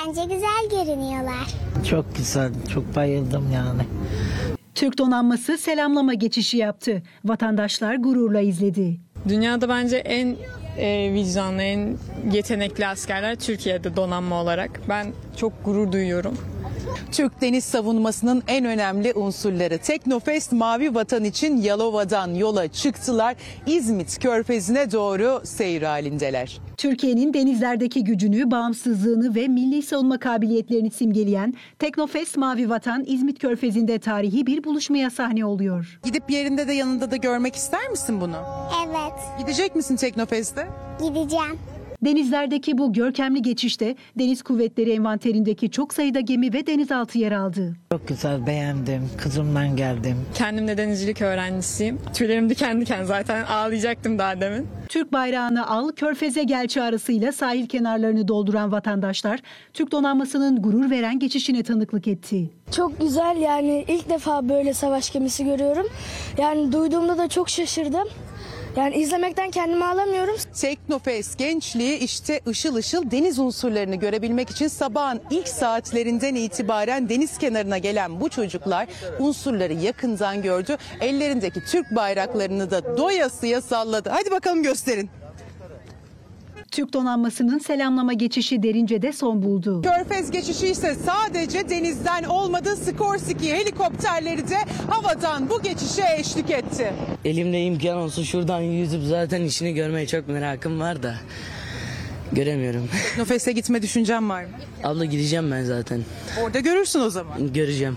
Bence güzel görünüyorlar. Çok güzel, çok bayıldım yani. Türk donanması selamlama geçişi yaptı. Vatandaşlar gururla izledi. Dünyada bence en vicdanlı, en yetenekli askerler Türkiye'de donanma olarak. Ben çok gurur duyuyorum. Türk deniz savunmasının en önemli unsurları Teknofest Mavi Vatan için Yalova'dan yola çıktılar. İzmit Körfezi'ne doğru seyir halindeler. Türkiye'nin denizlerdeki gücünü, bağımsızlığını ve milli savunma kabiliyetlerini simgeleyen Teknofest Mavi Vatan İzmit Körfezi'nde tarihi bir buluşmaya sahne oluyor. Gidip yerinde de yanında da görmek ister misin bunu? Evet, Gidecek misin Teknofest'e? gideceğim. Denizlerdeki bu görkemli geçişte Deniz Kuvvetleri envanterindeki çok sayıda gemi ve denizaltı yer aldı. Çok güzel, beğendim. Kızımdan geldim. Kendim de denizcilik öğrencisiyim. Tüylerim diken diken, zaten ağlayacaktım daha demin. Türk bayrağını al, Körfez'e gel çağrısıyla sahil kenarlarını dolduran vatandaşlar Türk donanmasının gurur veren geçişine tanıklık etti. Çok güzel, yani ilk defa böyle savaş gemisi görüyorum. Yani duyduğumda da çok şaşırdım. Yani izlemekten kendimi alamıyorum. Teknofest gençliği işte ışıl ışıl deniz unsurlarını görebilmek için sabahın ilk saatlerinden itibaren deniz kenarına gelen bu çocuklar unsurları yakından gördü. Ellerindeki Türk bayraklarını da doyasıya salladı. Hadi bakalım gösterin. Türk donanmasının selamlama geçişi Derince'de son buldu. Körfez geçişi ise sadece denizden olmadı. Skorsky helikopterleri de havadan bu geçişe eşlik etti. Elimde imkan olsa şuradan yüzüp zaten işini görmeye çok merakım var da göremiyorum. Teknofest'e gitme düşüncem var mı? Abla gideceğim ben zaten. Orada görürsün o zaman. Göreceğim.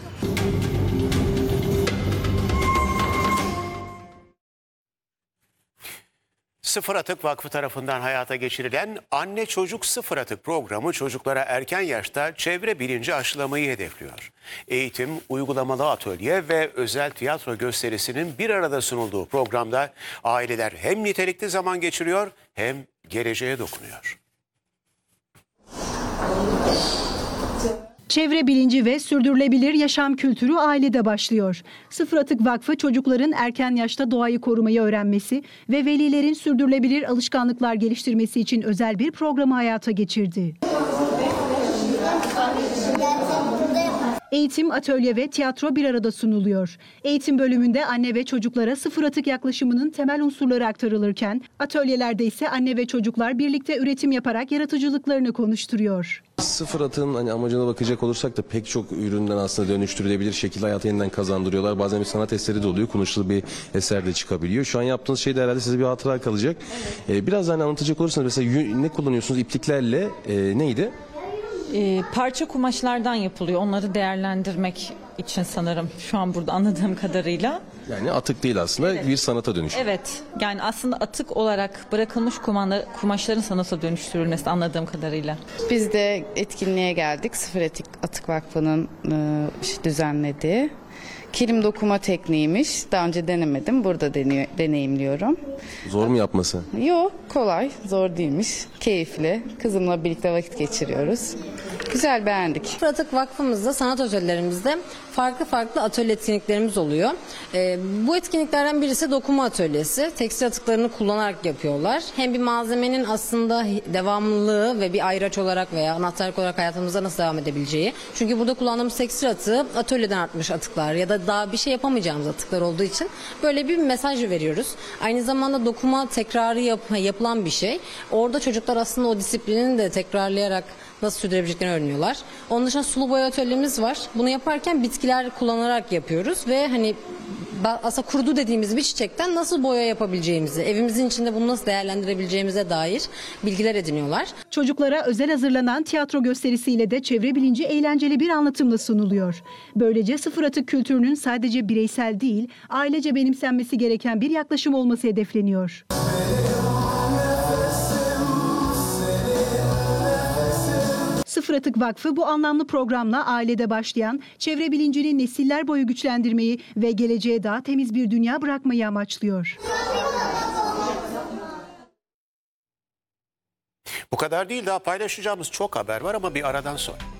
Sıfır Atık Vakfı tarafından hayata geçirilen Anne Çocuk Sıfır Atık programı çocuklara erken yaşta çevre bilinci aşılamayı hedefliyor. Eğitim, uygulamalı atölye ve özel tiyatro gösterisinin bir arada sunulduğu programda aileler hem nitelikli zaman geçiriyor hem geleceğe dokunuyor. Çevre bilinci ve sürdürülebilir yaşam kültürü ailede başlıyor. Sıfır Atık Vakfı çocukların erken yaşta doğayı korumayı öğrenmesi ve velilerin sürdürülebilir alışkanlıklar geliştirmesi için özel bir programı hayata geçirdi. Eğitim, atölye ve tiyatro bir arada sunuluyor. Eğitim bölümünde anne ve çocuklara sıfır atık yaklaşımının temel unsurları aktarılırken, atölyelerde ise anne ve çocuklar birlikte üretim yaparak yaratıcılıklarını konuşturuyor. Sıfır atığın amacına bakacak olursak da pek çok üründen aslında dönüştürülebilir şekilde hayata yeniden kazandırıyorlar. Bazen bir sanat eseri de oluyor, konuşulu bir eser de çıkabiliyor. Şu an yaptığınız şey de herhalde size bir hatıra kalacak. Biraz anlatacak olursanız mesela ne kullanıyorsunuz ipliklerle neydi? Parça kumaşlardan yapılıyor. Onları değerlendirmek için sanırım şu an burada anladığım kadarıyla. Yani atık değil aslında, evet. Bir sanata dönüşüyor. Evet, yani aslında atık olarak bırakılmış kumaşların sanata dönüştürülmesi anladığım kadarıyla. Biz de etkinliğe geldik. Sıfır Atık Vakfı'nın düzenlediği. Kilim dokuma tekniğiymiş. Daha önce denemedim. Burada deneyimliyorum. Zor mu yapması? Yok, kolay. Zor değilmiş. Keyifli. Kızımla birlikte vakit geçiriyoruz. Güzel, beğendik. Sıfır Atık Vakfımızda, sanat hocalarımızda farklı atölye etkinliklerimiz oluyor. Bu etkinliklerden birisi dokuma atölyesi. Tekstil atıklarını kullanarak yapıyorlar. Hem bir malzemenin aslında devamlılığı ve bir ayraç olarak veya anahtarlık olarak hayatımızda nasıl devam edebileceği. Çünkü burada kullandığımız tekstil atığı atölyeden artmış atıklar ya da daha bir şey yapamayacağımız atıklar olduğu için böyle bir mesaj veriyoruz. Aynı zamanda dokuma tekrarı yapılan bir şey. Orada çocuklar aslında o disiplinin de tekrarlayarak nasıl sürdürebileceklerini öğreniyorlar. Onun dışında sulu boya atölyemiz var. Bunu yaparken bitkiler kullanarak yapıyoruz ve hani aslında kurdu dediğimiz bir çiçekten nasıl boya yapabileceğimizi, evimizin içinde bunu nasıl değerlendirebileceğimize dair bilgiler ediniyorlar. Çocuklara özel hazırlanan tiyatro gösterisiyle de çevre bilinci eğlenceli bir anlatımla sunuluyor. Böylece sıfır atık kültürünün sadece bireysel değil, ailece benimsenmesi gereken bir yaklaşım olması hedefleniyor. Sıfır Atık Vakfı bu anlamlı programla ailede başlayan çevre bilincini nesiller boyu güçlendirmeyi ve geleceğe daha temiz bir dünya bırakmayı amaçlıyor. Bu kadar değil, daha paylaşacağımız çok haber var ama bir aradan sonra.